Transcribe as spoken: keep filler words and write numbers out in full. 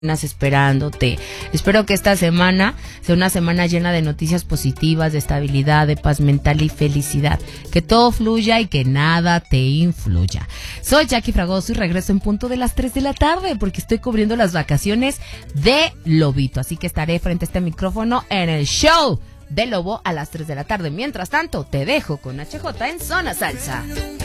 esperándote. Espero que esta semana sea una semana llena de noticias positivas, de estabilidad, de paz mental y felicidad. Que todo fluya y que nada te influya. Soy Jackie Fragoso y regreso en punto de las tres de la tarde porque estoy cubriendo las vacaciones de Lobito. Así que estaré frente a este micrófono en el show de Lobo a las tres de la tarde. Mientras tanto, te dejo con H J en Zona Salsa.